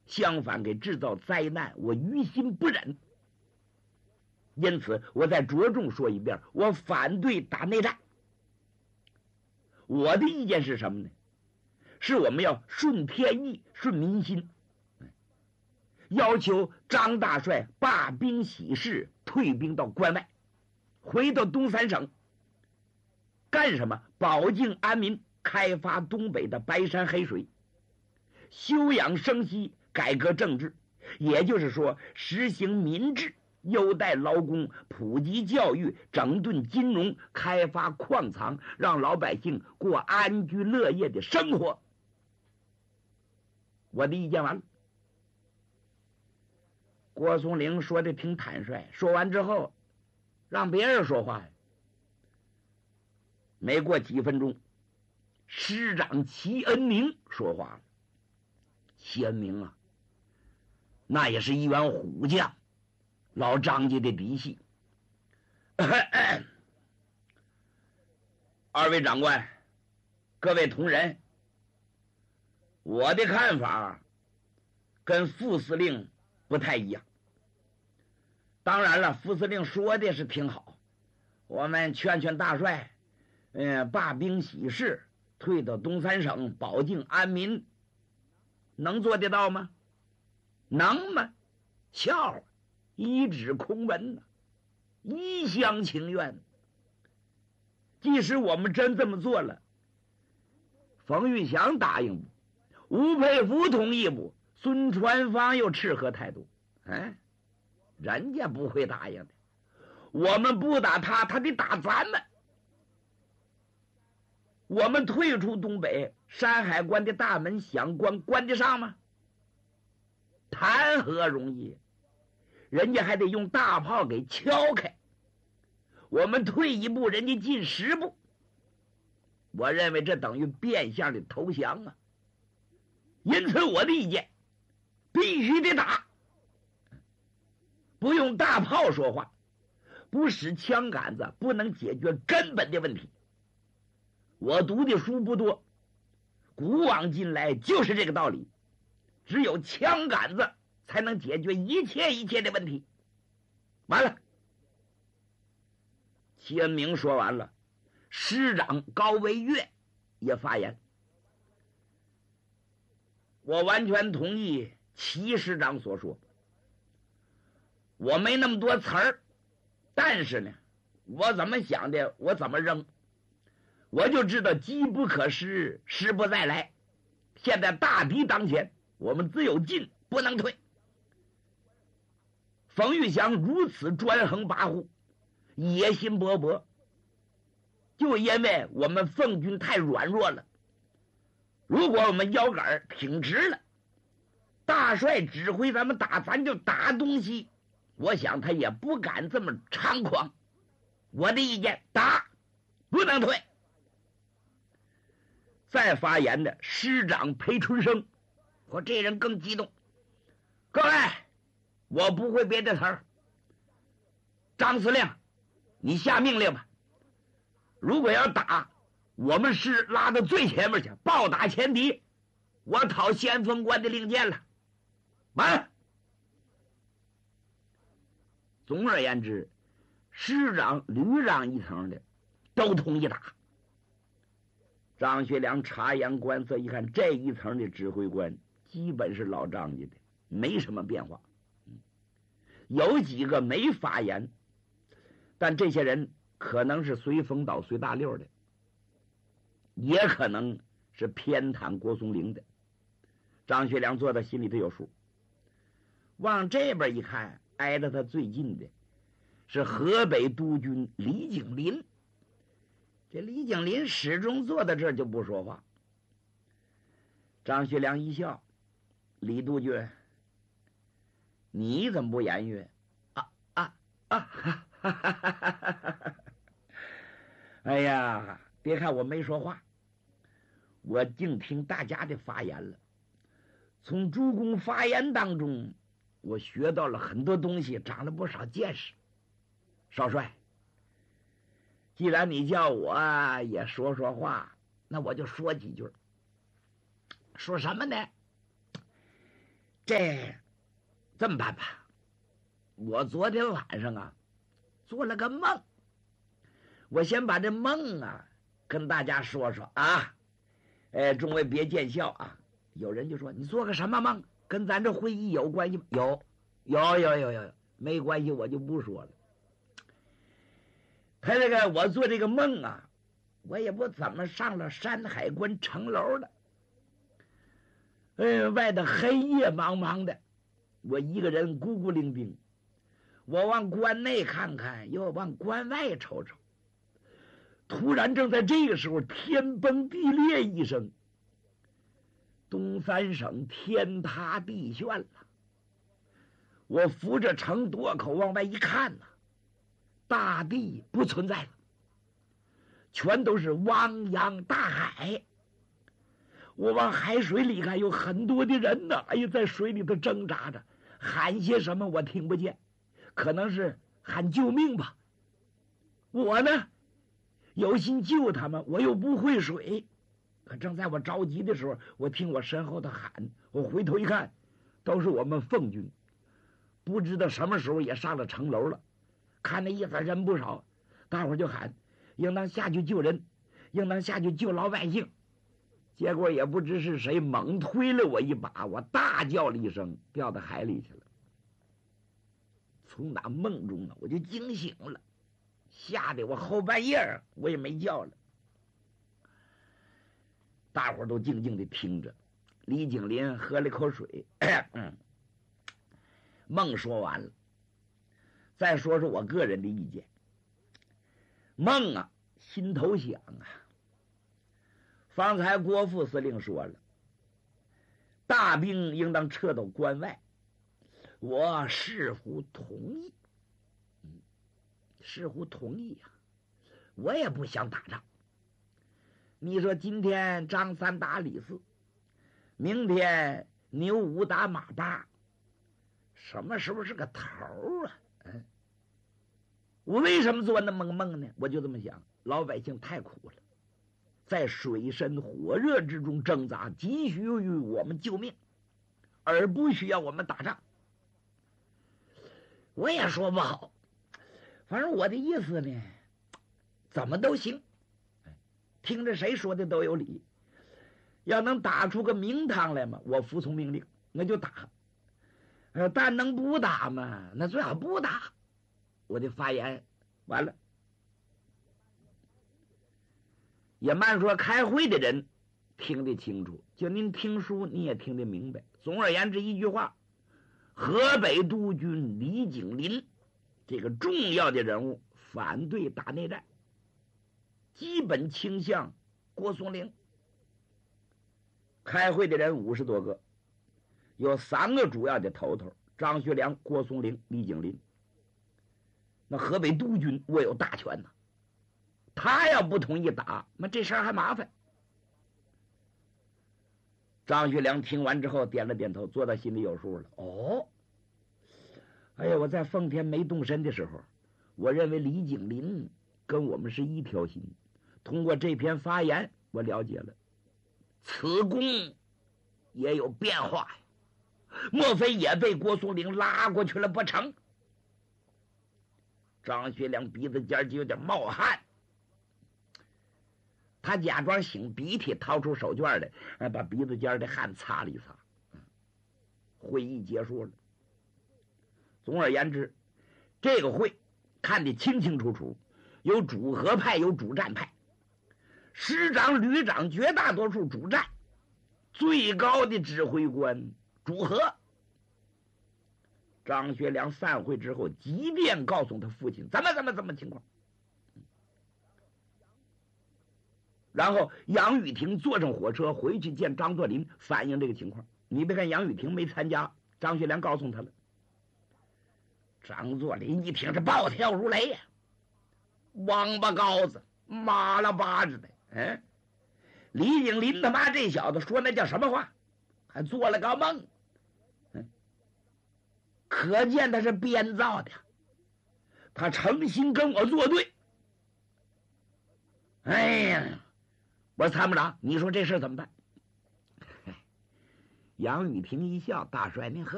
相反给制造灾难，我于心不忍。因此我再着重说一遍，我反对打内战。我的意见是什么呢？是我们要顺天意，顺民心，要求张大帅罢兵息事，退兵到关外，回到东三省。干什么？保境安民，开发东北的白山黑水，休养生息，改革政治，也就是说实行民治，优待劳工，普及教育，整顿金融，开发矿藏，让老百姓过安居乐业的生活。我的意见完了。郭松龄说的挺坦率，说完之后让别人说话。没过几分钟，师长齐恩明说话了。齐恩明啊，那也是一员虎将，老张家的嫡系。二位长官，各位同仁，我的看法跟副司令不太一样。当然了，副司令说的是挺好，我们劝劝大帅，罢兵息事，退到东三省，保境安民，能做得到吗？能吗？笑话，一纸空文呢，一厢情愿。即使我们真这么做了，冯玉祥答应不？吴佩孚同意不？孙传芳又斥何态度？人家不会答应的。我们不打他，他得打咱们。我们退出东北，山海关的大门想关，关得上吗？谈何容易？人家还得用大炮给敲开。我们退一步，人家进10步。我认为这等于变相的投降啊！因此我的意见，必须得打，不用大炮说话，不使枪杆子，不能解决根本的问题。我读的书不多，古往今来就是这个道理，只有枪杆子才能解决一切的问题。完了，齐恩明说完了，师长高维岳也发言。我完全同意齐师长所说，我没那么多词儿，但是呢，我怎么想的我怎么扔。我就知道机不可失，失不再来。现在大敌当前，我们只有进不能退。冯玉祥如此专横跋扈，野心勃勃，就因为我们奉军太软弱了。如果我们腰杆挺直了，大帅指挥咱们打，咱就打东西，我想他也不敢这么猖狂。我的意见，打不能退。再发言的师长裴春生，我这人更激动。各位，我不会别的词儿。张司令，你下命令吧。如果要打，我们是拉到最前面去，暴打前敌。我讨先锋官的令箭了。完。总而言之，师长、旅长一层的都同意打。张学良察言观色，一看这一层的指挥官基本是老张家的，没什么变化。有几个没发言，但这些人可能是随风倒随大溜的，也可能是偏袒郭松龄的。张学良做到心里头有数。往这边一看，挨着他最近的是河北督军李景林。这李景林始终坐在这儿就不说话。张学良一笑：“李督军，你怎么不言语？”哎呀，别看我没说话，我净听大家的发言了。从诸公发言当中，我学到了很多东西，长了不少见识。少帅，既然你叫我也说说话，那我就说几句。说什么呢？ 这么办吧，我昨天晚上啊做了个梦，我先把这梦啊跟大家说说啊。众位别见笑啊。有人就说你做个什么梦，跟咱这会议有关系吗？有，没关系，我就不说了。他这个我做这个梦啊，我也不怎么上了山海关城楼了。外头黑夜茫茫的，我一个人孤孤零零，我往关内看看，又往关外瞅瞅。突然正在这个时候，天崩地裂一声，东三省天塌地陷了。我扶着城垛口往外一看呐，大地不存在了，全都是汪洋大海。我往海水里看，有很多的人呢，在水里头挣扎着，喊些什么我听不见，可能是喊救命吧。我呢有心救他们，我又不会水，可正在我着急的时候，我听我身后的喊，我回头一看，都是我们奉军，不知道什么时候也上了城楼了。看那意思人不少，大伙就喊应当下去救人，应当下去救老百姓。结果也不知是谁猛推了我一把，我大叫了一声，掉到海里去了。从那梦中呢，我就惊醒了，吓得我后半夜我也没叫了。大伙都静静地听着。李景林喝了口水，梦说完了，再说说我个人的意见。梦啊，心头想啊，方才郭副司令说了，大兵应当撤到关外，我似乎同意。似乎同意呀，我也不想打仗。你说今天张三打李四，明天牛五打马八，什么时候是个头啊？我为什么做那么个梦呢？我就这么想，老百姓太苦了，在水深火热之中挣扎，急需于我们救命，而不需要我们打仗。我也说不好，反正我的意思呢，怎么都行，听着谁说的都有理。要能打出个名堂来嘛，我服从命令，那就打。但能不打嘛，那最好不打。我的发言完了。也慢说开会的人听得清楚，就您听书你也听得明白。总而言之一句话，河北督军李景林这个重要的人物反对打内战，基本倾向郭松龄。开会的人50多个，有3个主要的头头，张学良、郭松龄、李景林。那河北督军握有大权呢，他要不同意打，那这事儿还麻烦。张学良听完之后点了点头，做到心里有数了。哎呀，我在奉天没动身的时候，我认为李景林跟我们是一条心。通过这篇发言，我了解了此公也有变化呀，莫非也被郭松龄拉过去了不成？张学良鼻子尖就有点冒汗，他假装擤鼻涕，掏出手绢来，把鼻子尖的汗擦了一擦。会议结束了。总而言之，这个会看得清清楚楚，有主和派，有主战派，师长、旅长绝大多数主战，最高的指挥官主和。张学良散会之后，急便告诉他父亲怎么情况。然后杨雨婷坐上火车回去见张作霖，反映这个情况。你别看杨雨婷没参加，张学良告诉他了。张作霖一听是暴跳如雷呀，王八羔子，麻了巴子的。李景林他妈这小子说那叫什么话，还做了个梦。可见他是编造的，他诚心跟我作对。哎呀，我说参谋长，你说这事怎么办？ 杨玉婷一笑：“大帅您何